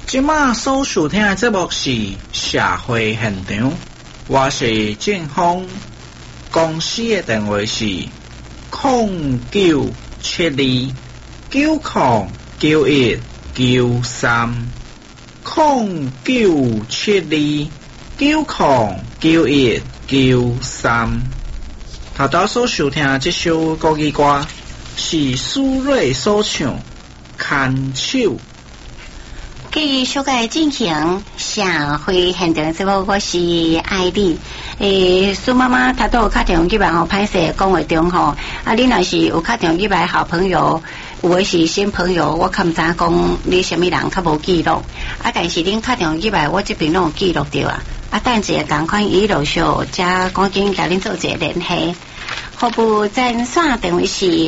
即马所收听的节目是社会现场，我是正峰，公司的电话是0972909193，0972909193。头头所收听这首国语歌是苏芮所唱《牵手》。 继续个进行社会现场节目，我是艾丽。苏妈妈她都有打电话去吧，歹势讲话中吼。你若是有打电话去吧，好朋友，有诶是新朋友，我较毋知讲你什么人较无记录。但是恁打电话去吧，我这边拢有记录着啊。等一下赶快一路上，才赶紧甲恁做一个联系。服务专线电话是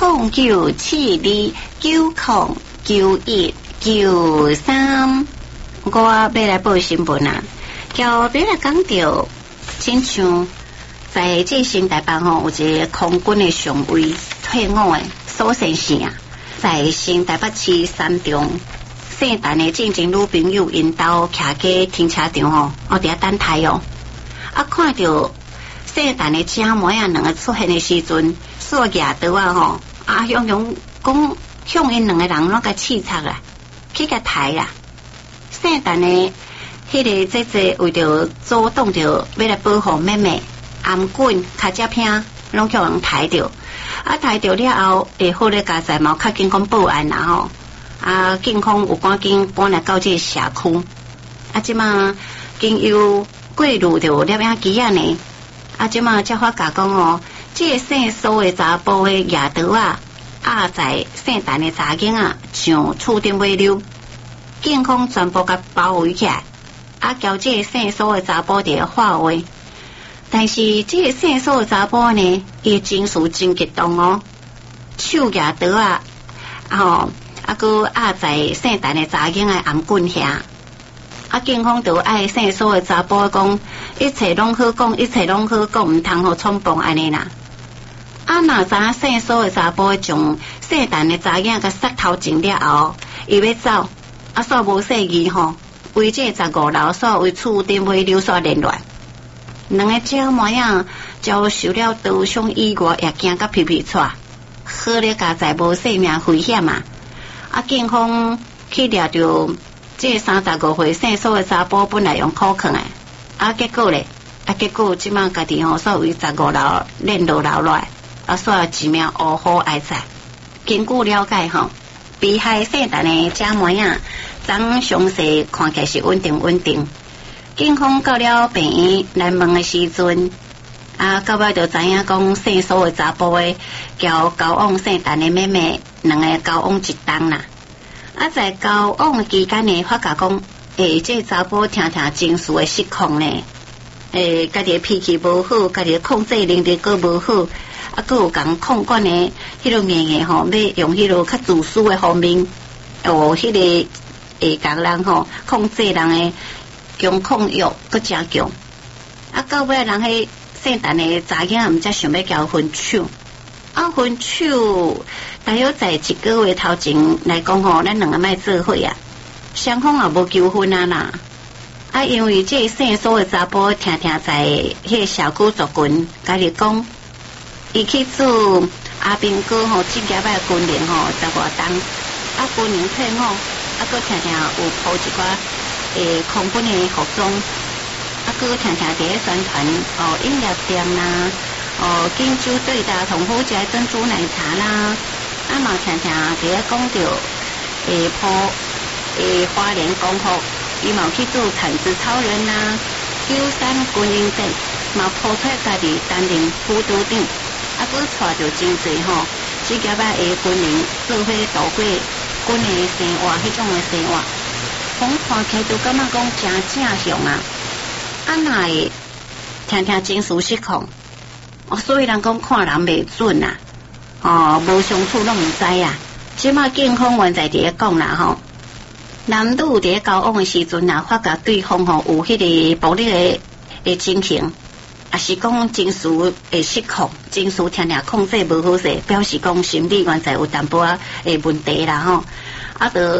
0972909193。我要来报新闻啊！交别来讲到，亲像在这新台北吼，有一个空军的上尉退伍的苏先生啊，在新台北市三中圣诞的正经女朋友因兜徛喺停车场吼，我伫遐等待哦。看到圣诞的车模啊，两个出现的时阵，所举刀啊吼，向讲向因两个人拢甲刺杀啦，去甲抬啦。圣诞的迄个姐为着阻挡着要来保护妹妹，颔棍、卡夹片拢叫人抬着，抬着了后，好咧加在毛较紧讲报案啦吼。警方有赶紧搬来到这个社区，即马经由过路着摄影机啊呢，即马才发觉讲哦，这个姓苏的查甫的举刀在圣诞的查囡上厝顶尾溜，警方全部甲包围起来，交这个姓苏的查甫伫化为，但是这个姓苏的查甫呢，伊情绪真激动哦，手举刀搁在圣诞的查囡的颔棍下，警方就爱姓苏的查甫讲，一切拢好讲，一切拢好讲，毋通互冲动安尼啦。若知影姓苏的查甫将圣诞的查囡甲杀头前了后，伊要走，煞无细意吼，为这15楼煞为厝顶尾留煞连乱，两个姐妹遭受了刀伤意外，也惊甲皮皮喘，好咧加在无性命危险啊！警方去抓着这35岁姓苏的查甫，本来用苦劝的，结果咧，结果即马家己所为15楼链落楼来，煞一命乌好哀哉。根据了解吼，被害圣诞的姐妹长详细看起来是稳定。警方到了病院来问的时阵，到尾就知影讲姓苏的查甫的交往圣诞的妹妹，两个交往一冬啦。在交往的期间呢，发觉讲，这查甫听情绪的失控呢，家己的脾气无好，家己的控制能力阁无好，阁有讲控管的迄个面吼，要用迄个较自私的方面，迄个讲人吼控制人的强控欲阁真强。到尾人迄圣诞的查囡毋则想要交分手，分手大约在1个月头前来讲吼，咱两个卖做伙双方也无求婚啦。因为这姓苏的查甫听在迄个小区族群，家己讲，伊去做阿兵哥吼，职业的军人吼，10多冬，军人退伍，搁听有铺一寡空军的服装，搁听伫咧宣传饮料店啦，金酒对打同好食珍珠奶茶啦，嘛听伫咧讲着铺花莲功夫，伊嘛去做铲子超人啦，九三军营等，嘛铺出家己担任副组长，搁带着真侪吼，职业的军人做伙度过军的生活，迄种的生活，讲看起都感觉讲真正向若会听情绪失控，所以人讲看人袂准无相处拢毋知即马警方原在伫咧讲啦吼，男女伫咧交往的时阵发觉对方有迄个暴力的情形，是讲情绪会失控，情绪听控制无好势，表示讲心理原在有淡薄的问题啦吼。就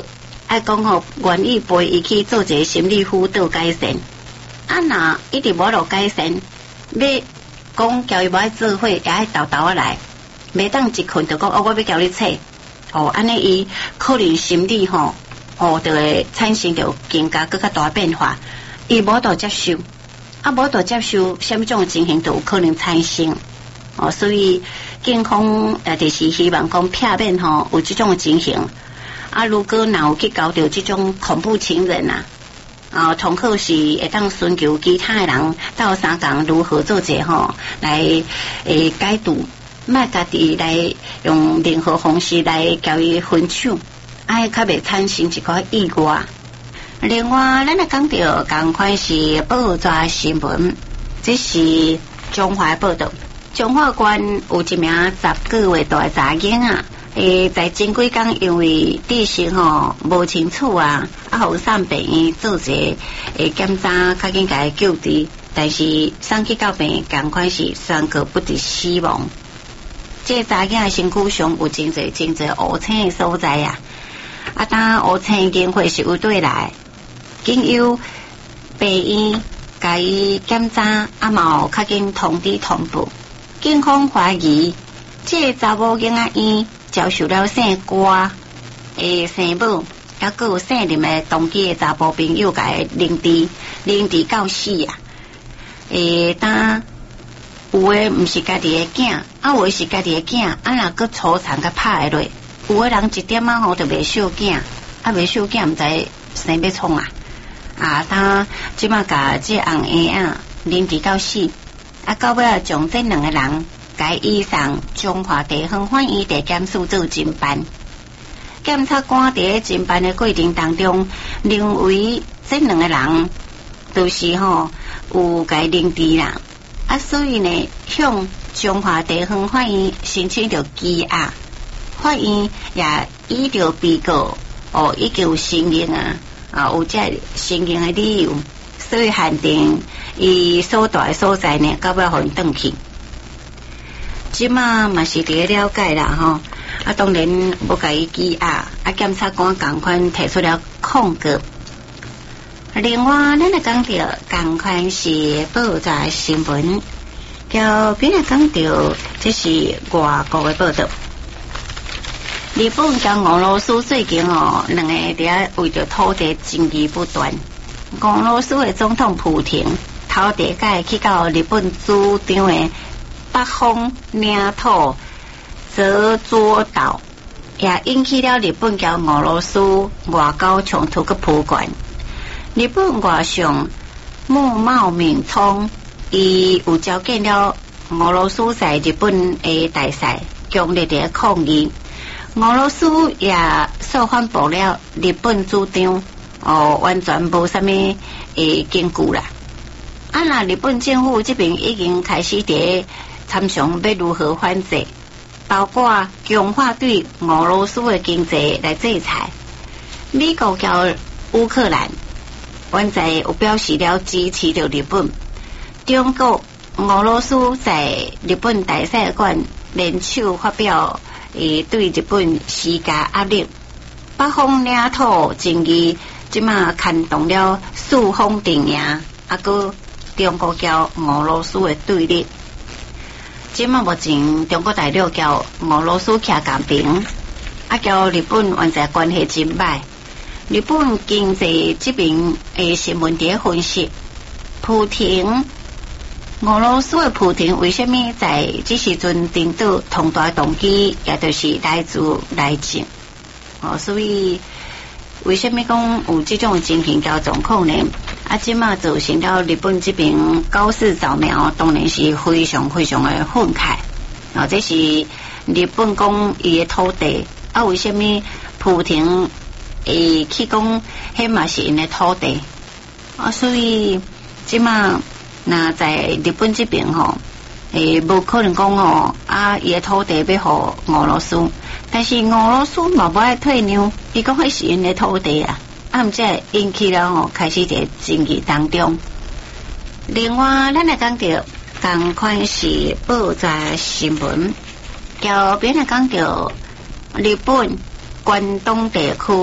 爱讲吼，愿意陪伊去做一个心理辅导改善。啊，若一直无落改善，要讲叫伊无爱做伙，也爱豆豆啊来，袂当一困就讲哦，我要叫你册。哦，安尼伊可能心理吼，哦，就会产生着更加更加大变化。伊无度接受，啊，无度接受，什么种情形都有可能产生。哦，所以健康就是希望讲避免吼有这种情形。啊，如果若有去搞到这种恐怖情人同好是会当寻求其他的人到相共如何做者吼来解读。莫家己来用任何方式来交伊分享，较袂产生一个意外。另外，咱来讲到同款是报纸新闻，这是中华报道。中华县有一名10个月大查囡啊，在前几天因为地形无清楚互送病院做一个检查，较紧甲伊救治，但是送去到病院，同款是宣告不治死亡。这查囝身躯上有真侪乌青的所在当乌青经会是有对来，经由病院甲伊检查，嘛有较紧通知通报。警方怀疑这查某囡仔院遭受了姓瓜的生母，还佫有姓林的同期的查甫朋友甲伊凌迟到死当有诶毋是家己诶囝，有诶是家己诶囝，若佫粗残甲拍会落，有诶人一点就袂孝囝，袂孝囝毋知生要创当即马甲这红婴凌迟到死，到尾将这两个人甲移送中华地方法院地检署做侦办。检察官伫侦办的过程当中，认为这两个人都是有甲凌迟啦。所以呢，向中华地方法院申请着羁押，法院也依照被告已经有承认有这承认的理由，所以限定伊所在的所在呢，到尾互因转去。即马嘛是伫了解啦当然要甲伊羁押，检察官同款提出了控告。另外，咱来讲到同款是报纸新闻，交边来讲到这是外国的报道。日本甲俄罗斯最近两个伫为着土地争议不断。俄罗斯的总统普廷头地届去到日本主张的北方领土泽左岛，也引起了日本甲俄罗斯外交冲突个普管。日本外相木茂敏充伊有召见了俄罗斯在日本的大使，强烈的抗议。俄罗斯也受反驳了日本主张完全无啥物根据啦。那日本政府这边已经开始伫参详要如何反制，包括强化对俄罗斯的经济来制裁。美国甲乌克兰现在有表示了支持着日本。中国、俄罗斯在日本大使馆联手发表对日本施加压力。北方领土争议即马牵动了四方阵营，佮中国甲俄罗斯的对立。即马目前中国大陆甲俄罗斯徛同边，甲日本现在关系真歹。日本经济这边新闻伫分析，普廷俄罗斯的普廷为什么在这时阵领导重大动机，也就是来自内政所以为什么讲有这种情形交状况呢？即马造成了日本这边高市早苗，当然是非常非常的愤慨这是日本讲伊的土地为什么普廷去讲迄嘛是因的土地所以即马那在日本这边无可能讲伊的土地要互俄罗斯，但是俄罗斯嘛无爱退让，伊讲迄是因的土地毋则引起了开始在争议当中。另外，咱来讲到同款是报纸新闻，交边来讲到日本关东地区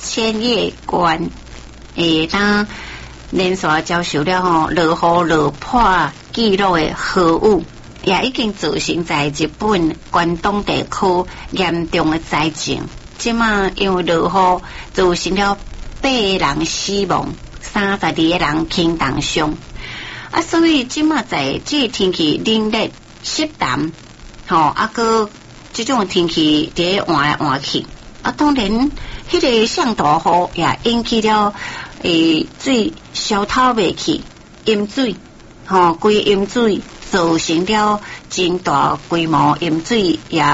千叶县当连续遭受了落雨落破纪录的豪雨，也已经造成在日本关东地区严重的灾情。即马因为落雨造成了8人死亡，32个人轻重伤。所以即马在这天气冷热湿淡，个这种天气伫换来换去，当然，迄个上大雨也引起了水消透袂去，淹水，规淹水造成了真大规模淹水，也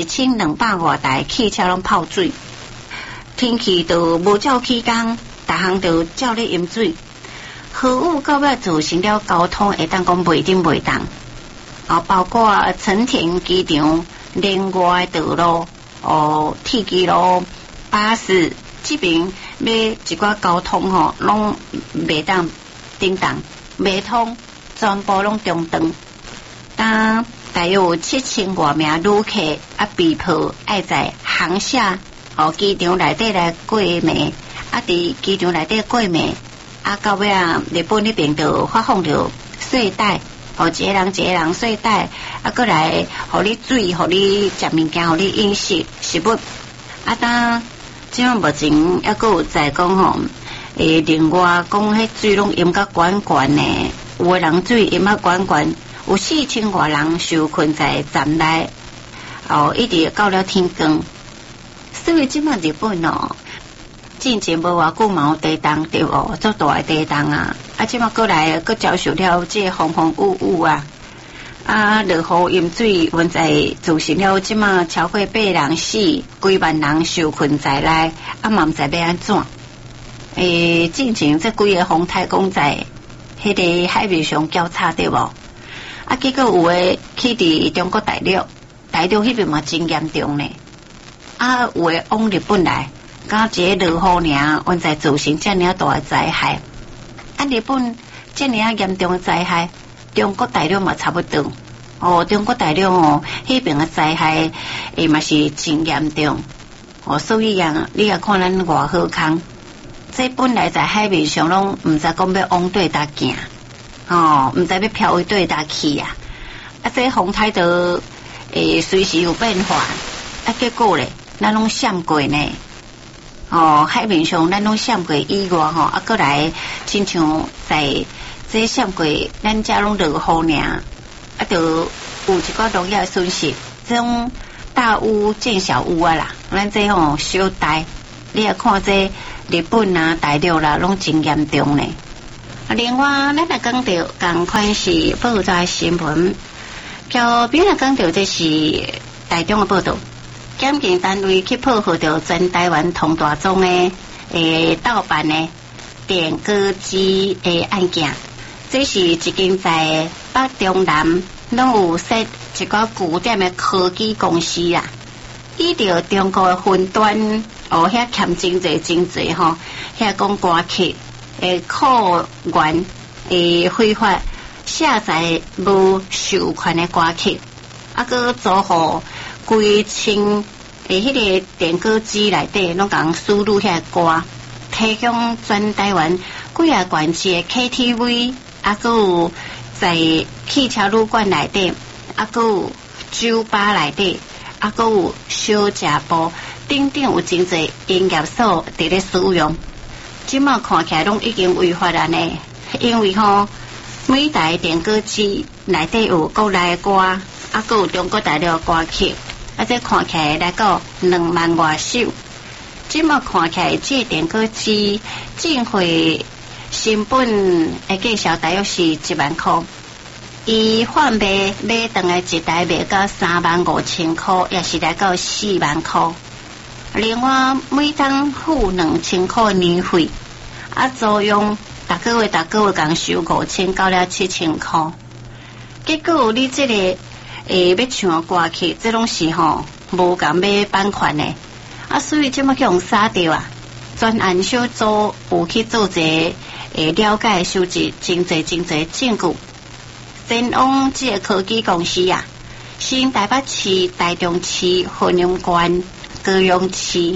1200多台汽车拢泡水。天气都无照起工，逐项都照咧淹水。豪雨到尾造成了交通会当讲袂顶袂当，包括成田机场连外道路、铁机路、巴士这边要一寡交通拢袂当叮当，袂通，全部拢中断。大约有7000多名旅客被迫爱在航厦机场内底来过暝，伫机场内底过暝。到尾日本那边就发放着睡袋，一个人睡袋，过来，互你水，互你食物件，互你饮食食物。当即样目前还佫有在讲另外讲迄水拢淹甲悬悬呢，有个人水淹甲悬悬，有4000多人受困在站内，一直到了天光。所以即马日本进前无偌久嘛有地震对无？足大的地震啊！即马过来佫遭受了这风风雨雨啊！落雨淹水，现在造成了即马超过8人死，几万人受困在内，嘛毋知要安怎？进前这几个风台风在迄个海面上交叉对无？结果有诶去伫中国大陆迄边嘛真严重呢。有诶往日本来。刚一个落雨尔，现在造成这么大的灾害。日本这么严重的灾害，中国大陆嘛差不多。中国大陆迄边的灾害嘛是真严重。所以你也看咱偌好康，这本来在海面上拢毋知讲要往对搭行，毋知要漂位对搭去啊。这风台都随时有变化，结果咧，咱拢闪过呢。海面上咱拢闪过以外过来，亲像在这闪过，咱遮拢落雨尔，就有一寡农业损失，这种大污见小污啦。咱这小台，你也看这日本大陆啦，拢真严重呢。另外，咱也讲到同款是报纸新闻，交边也讲到这是台中的报道。检警单位去破获到全台湾同大宗的盗版的电歌机的案件，这是一间在北中南拢有设一个古典的科技公司啦。依照中国的分端，遐欠真济遐讲歌曲客源非法下载无授权的歌曲，个租户。规清迄个电歌机内底拢共输入遐歌，提供全台湾几啊县市的 KTV， 还有在汽车旅馆内底，还有酒吧内底，还有小食部，等等有真侪营业所伫咧使用。即马看起来拢已经违法了呢，因为每台电歌机内底有国内的歌，还有中国大陆的歌曲。这看起来到2万多首，即马看起来这电歌机进会成本的介绍大约是1万块，伊贩卖买回来一台卖到35000块，也是来到4万块。另外每张付2000块年费，租用逐个月共收5000到了7000块。结果你这个要唱歌曲，这拢是无共买版权的，所以这么叫人杀掉啊！专案小组有去做一个了解收集真侪证据，前往这个科技公司新台北市、台中市、云林县、高雄市，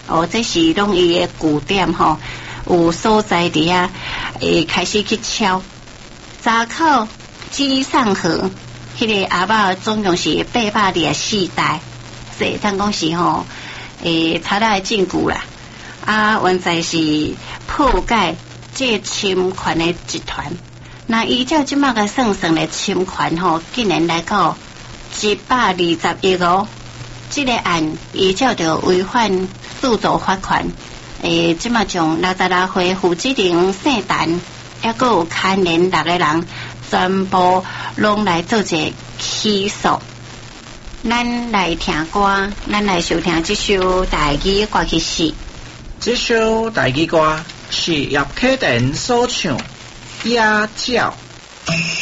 这是拢伊诶据点吼，有所在伫遐，会开始去敲。闸口机上河，迄个阿嬷总共是824代，所当讲是吼，查到证据啦。原在是破解这侵权的集团。那依照即马个算的侵权吼，竟然来到120亿哦。这个案依照着违反著作法权，即马从66岁负责人姓陈，还佫有牵连6个人，全部拢来做一个起诉。咱来听歌，咱来收听这首台语歌曲是。 这首台语歌是叶启田所唱《野鸟》。